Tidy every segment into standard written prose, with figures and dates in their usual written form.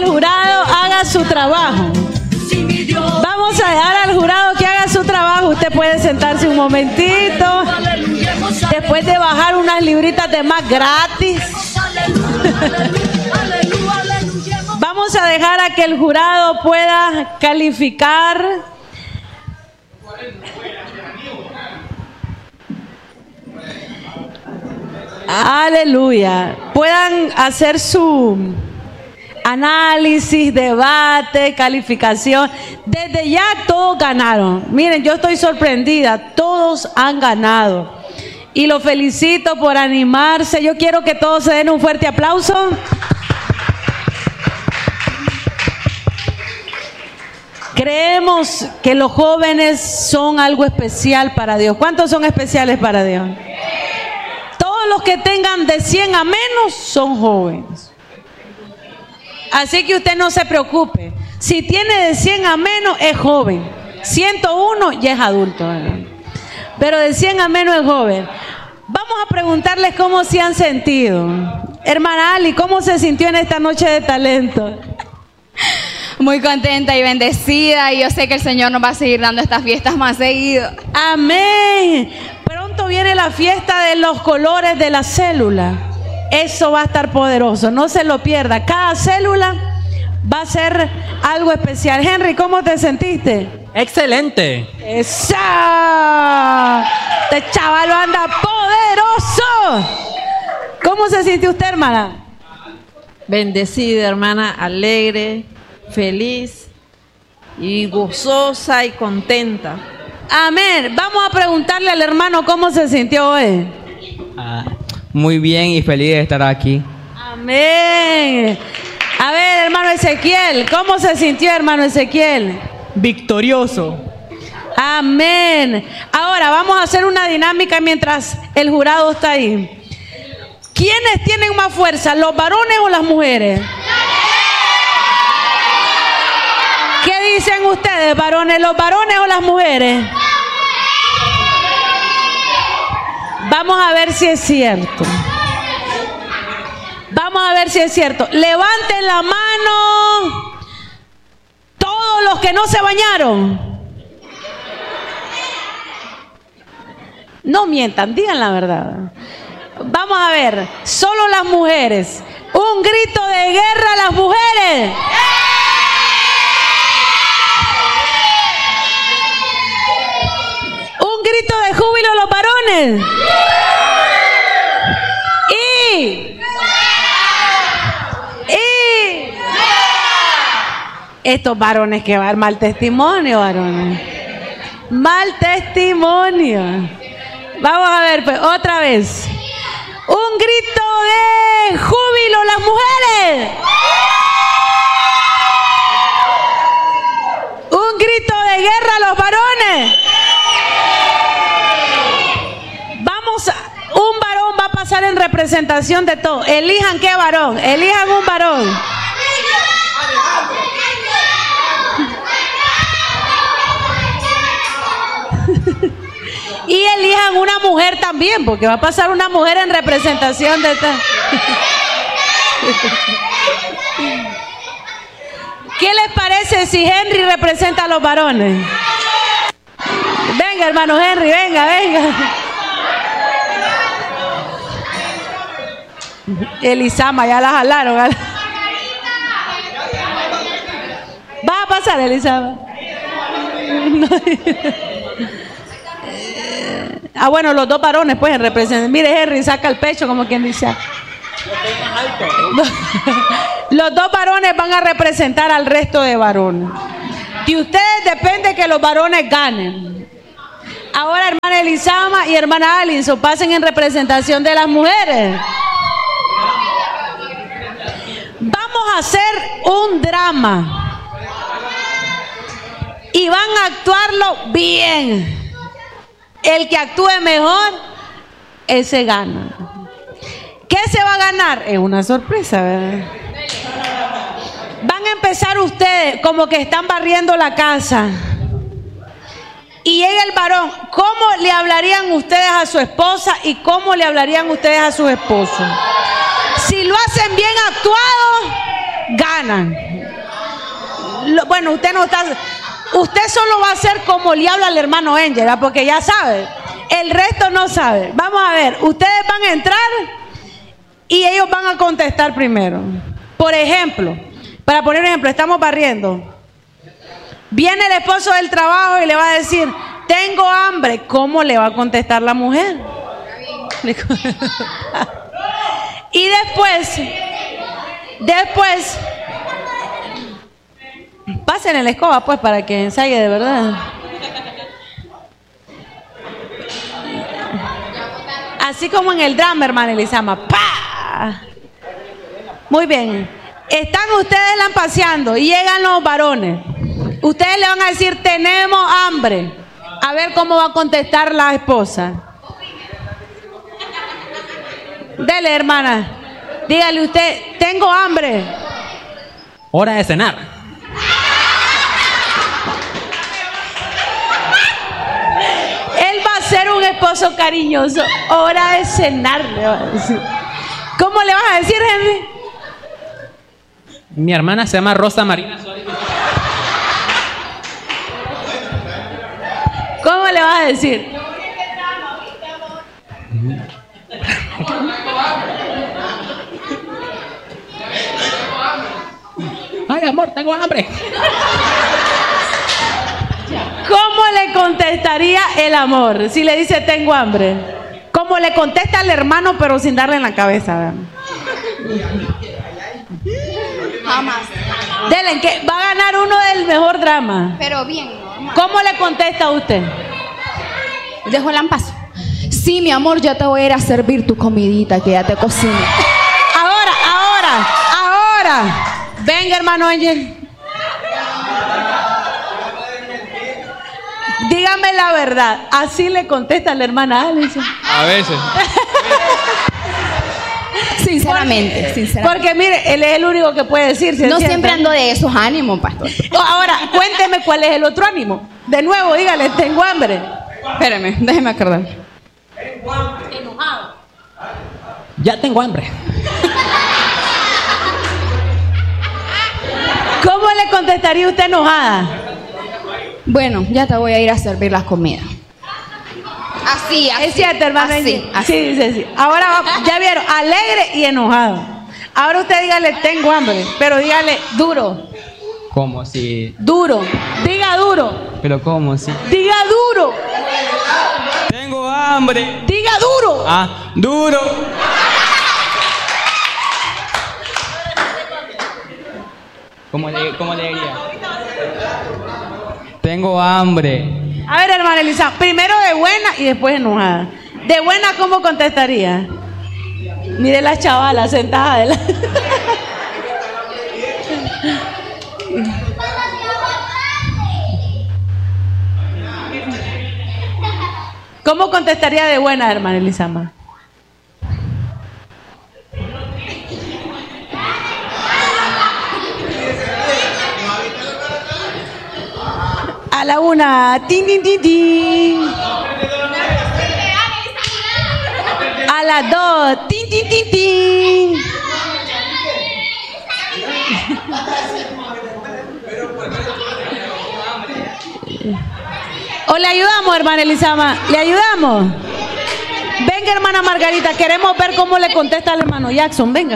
el jurado haga su trabajo. Vamos a dejar al jurado que haga su trabajo. Usted puede sentarse un momentito. Después de bajar unas libritas de más gratis. Vamos a dejar a que el jurado pueda calificar. Aleluya. Puedan hacer su análisis, debate, calificación. Desde ya todos ganaron. Miren, yo estoy sorprendida. Todos han ganado. Y los felicito por animarse. Yo quiero que todos se den un fuerte aplauso. Creemos que los jóvenes son algo especial para Dios. ¿Cuántos son especiales para Dios? Todos los que tengan de 100 a menos son jóvenes. Así que usted no se preocupe. Si tiene de 100 a menos es joven. 101 ya es adulto, ¿verdad? Pero de 100 a menos es joven. Vamos a preguntarles cómo se han sentido. Hermana Ali, ¿cómo se sintió en esta noche de talento? Muy contenta y bendecida, y yo sé que el Señor nos va a seguir dando estas fiestas más seguido. Amén. Pronto viene la fiesta de los colores de la célula. Eso va a estar poderoso, no se lo pierda. Cada célula va a ser algo especial. Henry, ¿cómo te sentiste? ¡Excelente! ¡Esa! Este chaval anda poderoso. ¿Cómo se sintió usted, hermana? Bendecida, hermana, alegre, feliz y gozosa y contenta. Amén. Vamos a preguntarle al hermano cómo se sintió hoy. Muy bien y feliz de estar aquí. Amén. A ver, hermano Ezequiel, ¿cómo se sintió, hermano Ezequiel? Victorioso. Amén. Ahora vamos a hacer una dinámica mientras el jurado está ahí. ¿Quiénes tienen más fuerza, los varones o las mujeres? ¿Qué dicen ustedes, varones, los varones o las mujeres? Vamos a ver si es cierto. Vamos a ver si es cierto. Levanten la mano todos los que no se bañaron. No mientan, digan la verdad. Vamos a ver, solo las mujeres. Un grito de guerra a las mujeres. Un grito de júbilo a los varones. Estos varones que van a dar mal testimonio, varones. Mal testimonio. Vamos a ver, pues, otra vez. Un grito de júbilo, las mujeres. Un grito de guerra a los varones. Un varón va a pasar en representación de todo. Elijan qué varón. Elijan un varón. Y elijan una mujer también, porque va a pasar una mujer en representación de esta. ¿Qué les parece si Henry representa a los varones? Venga, hermano Henry, venga, venga. Elisama, ya la jalaron. ¿Va a pasar, Elisama? Bueno, los dos varones pues en representación. Mire, Henry saca el pecho como quien dice. Los dos varones van a representar al resto de varones. De ustedes depende que los varones ganen. Ahora, hermana Elisama y hermana Alinson, pasen en representación de las mujeres. Vamos a hacer un drama. Y van a actuarlo bien. El que actúe mejor, ese gana. ¿Qué se va a ganar? Es una sorpresa, ¿verdad? Van a empezar ustedes como que están barriendo la casa. Y llega el varón. ¿Cómo le hablarían ustedes a su esposa y cómo le hablarían ustedes a sus esposos? Si lo hacen bien actuado, ganan. bueno, usted no está... Usted solo va a hacer como le habla al hermano Angel, ¿verdad? Porque ya sabe. El resto no sabe. Vamos a ver, ustedes van a entrar y ellos van a contestar primero. Por ejemplo, para poner un ejemplo, estamos barriendo. Viene el esposo del trabajo y le va a decir, tengo hambre. ¿Cómo le va a contestar la mujer? Y después, pasen en la escoba pues para que ensaye de verdad. Así como en el drama, hermana Elisama. ¡Pah! Muy bien. Están ustedes lampaseando y llegan los varones. Ustedes le van a decir, tenemos hambre. A ver cómo va a contestar la esposa. Dele, hermana. Dígale usted, tengo hambre. Hora de cenar. Él va a ser un esposo cariñoso. Hora de cenar, le va a decir. ¿Cómo le vas a decir, Henry? Mi hermana se llama Rosa Marina. ¿Cómo le vas a decir? Ay, amor, tengo hambre. ¿Cómo le contestaría el amor si le dice tengo hambre? ¿Cómo le contesta al hermano pero sin darle en la cabeza? ¿Verdad? Jamás. Delen, que va a ganar uno del mejor drama. Pero bien, normal. ¿Cómo le contesta a usted? Dejo el lampazo. Sí, mi amor, ya te voy a ir a servir tu comidita que ya te cocino. Ahora. Venga, hermano Ángel. Dígame la verdad. Así le contesta la hermana Alison. A veces. Sinceramente. Porque mire, él es el único que puede decir. No siempre ando de esos ánimos, pastor. Ahora, cuénteme cuál es el otro ánimo. De nuevo, dígale, tengo hambre. Espérame, déjeme acordar. Enojado. Ya tengo hambre. ¿Cómo le contestaría usted enojada? Bueno, ya te voy a ir a servir las comidas. Así. Es cierto, hermano. Así. Sí, dice sí. Ahora ya vieron, alegre y enojado. Ahora usted dígale, tengo hambre, pero dígale duro. ¿Cómo si? Duro. Diga duro. Pero ¿cómo si? Diga duro. Tengo hambre. Diga duro. Ah, duro. ¿Cómo le diría? Tengo hambre. A ver, hermana Elisa, primero de buena y después enojada. De buena, ¿cómo contestaría? Mire la chavala sentada de la... ¿Cómo contestaría de buena, hermana Elisama? A la una, tin, tin, tin, tin. A las dos, tin, tin, tin, tin. ¿O le ayudamos, hermana Elisama? ¿Le ayudamos? Venga, hermana Margarita, queremos ver cómo le contesta al hermano Jackson. Venga.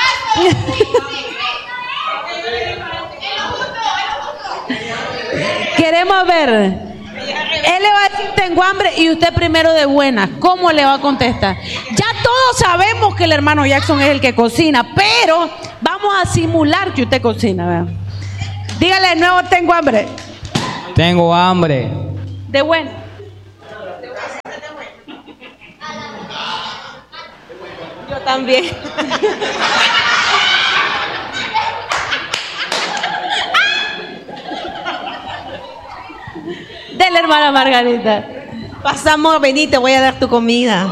Queremos ver. Él le va a decir tengo hambre y usted primero de buena. ¿Cómo le va a contestar? Ya todos sabemos que el hermano Jackson es el que cocina, pero vamos a simular que usted cocina, ¿verdad? Dígale de nuevo, tengo hambre. Tengo hambre. De buena. Yo también. Dele, hermana Margarita. Pasamos a venir, te voy a dar tu comida.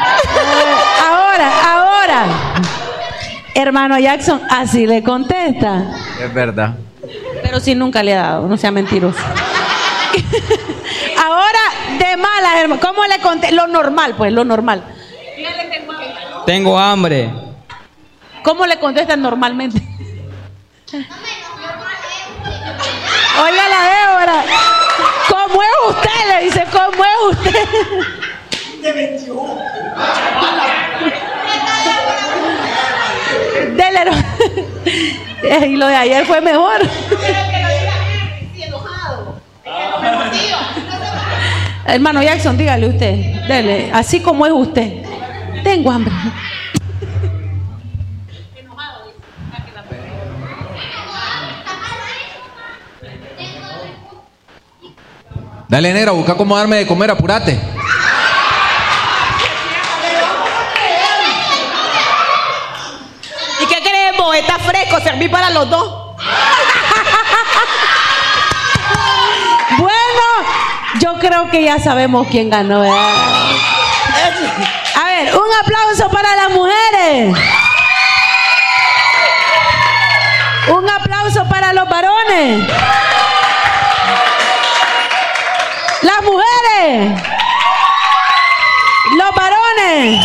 Ahora. Hermano Jackson, así le contesta. Es verdad. Pero si nunca le ha dado, no sea mentiroso. Ahora, de malas, hermano. ¿Cómo le contesta? Lo normal, pues, lo normal. Tengo hambre. ¿Cómo le contestan normalmente? Oiga la Débora. ¿Cómo es usted? Le dice, ¿cómo es usted? Dele, no. Y lo de ayer fue mejor. Hermano Jackson, dígale usted. Dele, así como es usted. Tengo hambre. Dale, negra, busca cómo darme de comer, apúrate. ¿Y qué queremos? Está fresco, serví para los dos. Bueno, yo creo que ya sabemos quién ganó, ¿verdad? A ver, un aplauso para las mujeres. Un aplauso para los varones. Las mujeres. Los varones.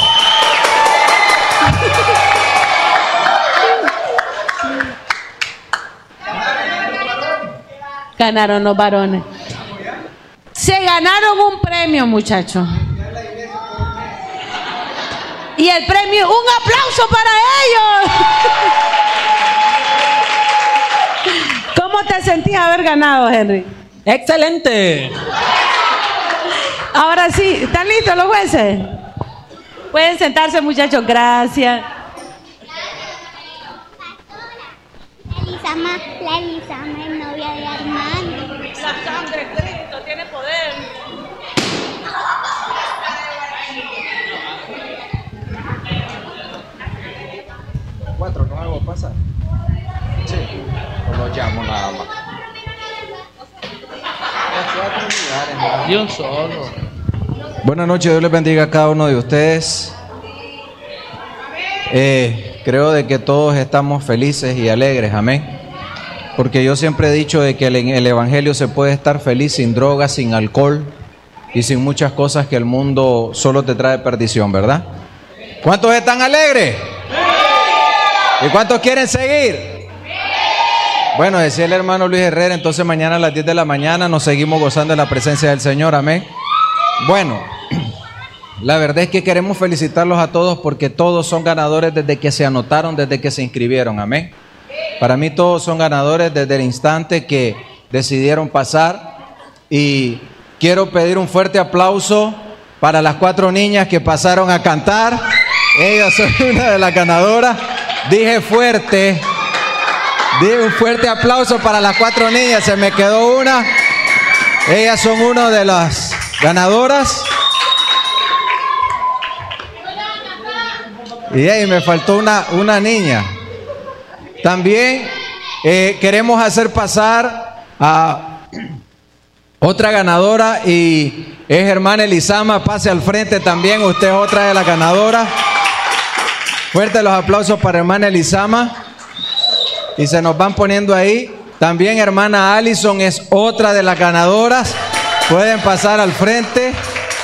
Ganaron los varones. Se ganaron un premio, muchachos. Y el premio, un aplauso para ellos. ¿Cómo te sentías haber ganado, Henry? ¡Excelente! Ahora sí, ¿están listos los jueces? Pueden sentarse, muchachos, gracias. La Elisama es novia de Armando. La sangre de Cristo tiene poder. Cuatro, no hago pasar. Sí, no lo llamo nada más. De un solo. Buenas noches, Dios les bendiga a cada uno de ustedes. Creo de que todos estamos felices y alegres, amén. Porque yo siempre he dicho de que en el evangelio se puede estar feliz sin drogas, sin alcohol y sin muchas cosas que el mundo solo te trae perdición, ¿verdad? ¿Cuántos están alegres? ¿Y cuántos quieren seguir? Bueno, decía el hermano Luis Herrera, entonces mañana a las 10 de la mañana nos seguimos gozando de la presencia del Señor, amén. Bueno, la verdad es que queremos felicitarlos a todos porque todos son ganadores desde que se anotaron, desde que se inscribieron, amén. Para mí todos son ganadores desde el instante que decidieron pasar y quiero pedir un fuerte aplauso para las 4 niñas que pasaron a cantar. Ellas son una de las ganadoras. Dije fuerte. Dije un fuerte aplauso para las 4 niñas. Se me quedó una. Ellas son una de las ganadoras. Y ahí me faltó una niña. También queremos hacer pasar a otra ganadora y es hermana Elisama. Pase al frente también. Usted es otra de las ganadoras. Fuerte los aplausos para hermana Elisama. Y se nos van poniendo ahí. También hermana Allison es otra de las ganadoras. Pueden pasar al frente.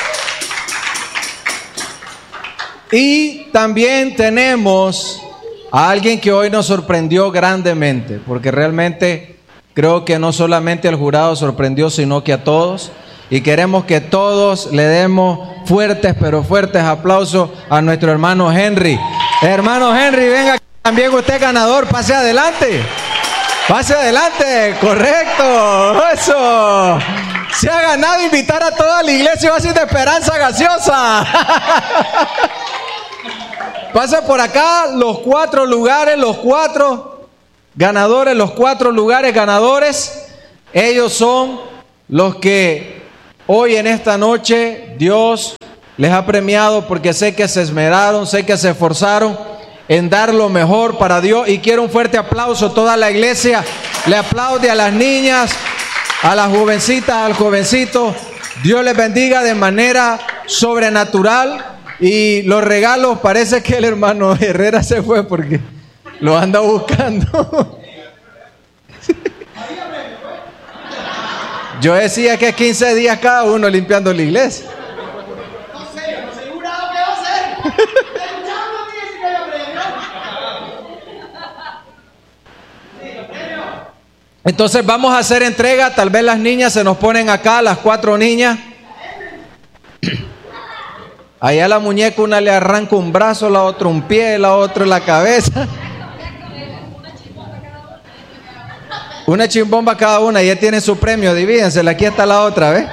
Y también tenemos a alguien que hoy nos sorprendió grandemente, porque realmente creo que no solamente al jurado sorprendió, sino que a todos. Y queremos que todos le demos fuertes, pero fuertes aplausos a nuestro hermano Henry. Hermano Henry, venga, también usted es ganador, pase adelante. Pase adelante, correcto, eso. Se ha ganado invitar a toda la iglesia Oasis de Esperanza Gaseosa. Pasa por acá los 4 lugares, los 4 ganadores, los 4 lugares ganadores. Ellos son los que hoy en esta noche Dios les ha premiado porque sé que se esmeraron, sé que se esforzaron en dar lo mejor para Dios. Y quiero un fuerte aplauso. Toda la iglesia le aplaude a las niñas, a las jovencitas, al jovencito. Dios les bendiga de manera sobrenatural. Y los regalos, parece que el hermano Herrera se fue porque lo anda buscando. Yo decía que 15 días cada uno limpiando la iglesia. No sé jurado qué va a hacer. Entonces vamos a hacer entrega. Tal vez las niñas se nos ponen acá, las 4 niñas. Allá a la muñeca una le arranca un brazo, la otra un pie, la otra la cabeza. Una chimbomba cada una, ya tienen su premio, divídensela, aquí está la otra, ¿ves?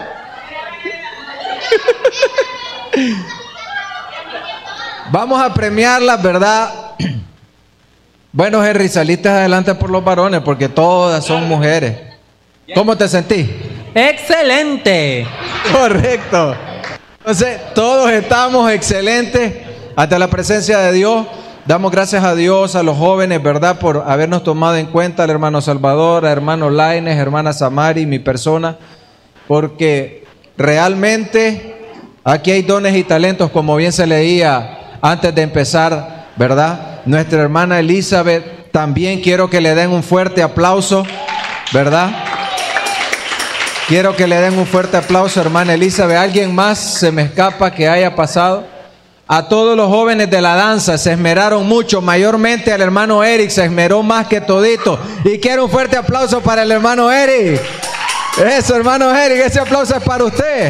Vamos a premiarlas, ¿verdad? Bueno, Henry, saliste adelante por los varones porque todas son mujeres. ¿Cómo te sentís? ¡Excelente! Correcto. Entonces, todos estamos excelentes ante la presencia de Dios. Damos gracias a Dios, a los jóvenes, ¿verdad? Por habernos tomado en cuenta, al hermano Salvador, al hermano Laines, hermana Samari, mi persona. Porque realmente aquí hay dones y talentos, como bien se leía antes de empezar, ¿verdad? Nuestra hermana Elizabeth, también quiero que le den un fuerte aplauso, ¿verdad? Quiero que le den un fuerte aplauso, hermana Elizabeth. ¿Alguien más se me escapa que haya pasado? A todos los jóvenes de la danza se esmeraron mucho, mayormente al hermano Eric se esmeró más que todito. Y quiero un fuerte aplauso para el hermano Eric. Eso, hermano Eric, ese aplauso es para usted.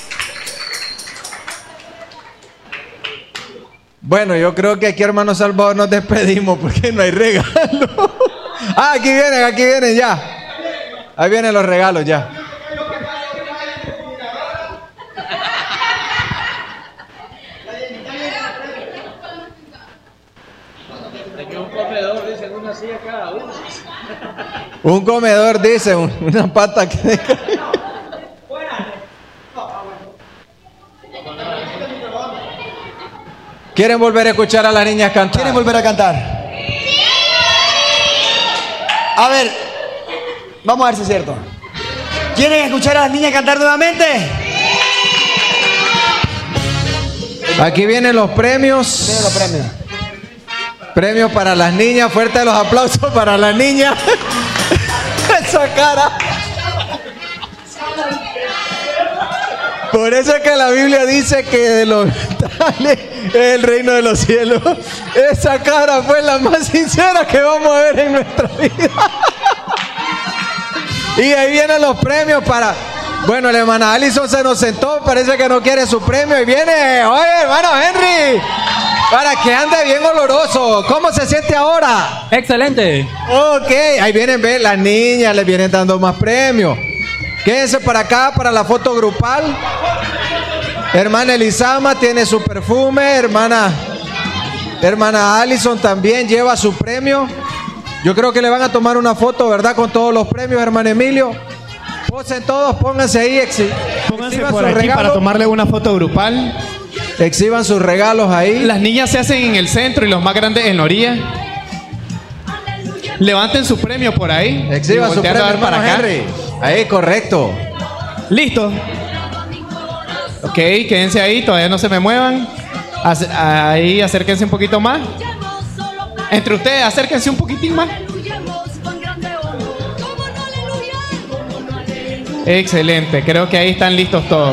Bueno, yo creo que aquí, hermano Salvador, nos despedimos porque no hay regalo. Ah, aquí vienen ya. Ahí vienen los regalos ya. Un comedor, dice, una pata que... ¿Quieren volver a escuchar a las niñas cantar? ¿Quieren volver a cantar? A ver, vamos a ver si es cierto. ¿Quieren escuchar a las niñas cantar nuevamente? Aquí vienen los premios. Vienen los premios. Premios para las niñas. Fuerte los aplausos para las niñas. Esa cara. Por eso es que la Biblia dice que de los tales es el reino de los cielos. Esa cara fue la más sincera que vamos a ver en nuestra vida. Y ahí vienen los premios para... Bueno, la hermana Alison se nos sentó, parece que no quiere su premio. Y viene, oye, hermano Henry, para que ande bien oloroso. ¿Cómo se siente ahora? ¡Excelente! Ok, ahí vienen, ve, las niñas les vienen dando más premios. Quédense para acá para la foto grupal. Hermana Elisama tiene su perfume. Hermana Alison también lleva su premio. Yo creo que le van a tomar una foto, ¿verdad? Con todos los premios, hermano Emilio. Posen todos, pónganse ahí. Pónganse por aquí para tomarle una foto grupal. Exhiban sus regalos ahí. Las niñas se hacen en el centro y los más grandes en la orilla. Levanten su premio por ahí. Exhiban su premio, hermano Henry. Ahí, correcto. Listo. Ok, quédense ahí, todavía no se me muevan. Ahí, acérquense un poquito más. Entre ustedes, acérquense un poquitín más. Excelente, creo que ahí están listos todos.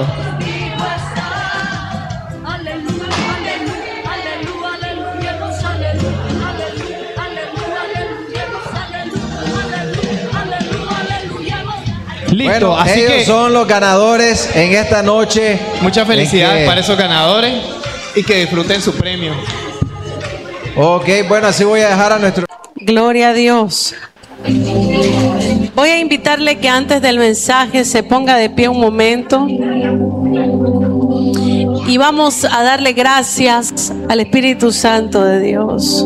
Listo, bueno, así ellos que son los ganadores en esta noche. Mucha felicidad para esos ganadores y que disfruten su premio. Ok, bueno, así voy a dejar a nuestro... Gloria a Dios. Voy a invitarle que antes del mensaje se ponga de pie un momento y vamos a darle gracias al Espíritu Santo de Dios.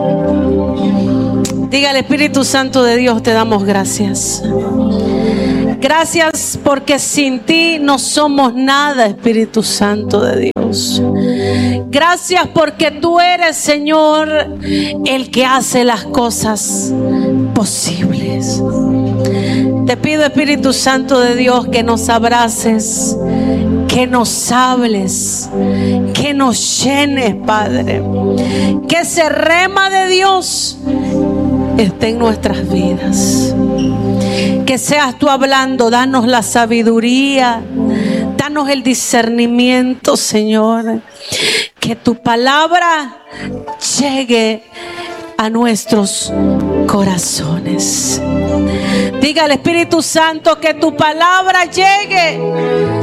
Diga al Espíritu Santo de Dios, te damos gracias. Gracias porque sin ti no somos nada, Espíritu Santo de Dios. Gracias porque tú eres, Señor, el que hace las cosas posibles. Te pido, Espíritu Santo de Dios, que nos abraces, que nos hables, que nos llenes, Padre. Que ese rema de Dios esté en nuestras vidas. Que seas tú hablando, danos la sabiduría, danos el discernimiento, Señor. Que tu palabra llegue a nuestros corazones. Diga al Espíritu Santo que tu palabra llegue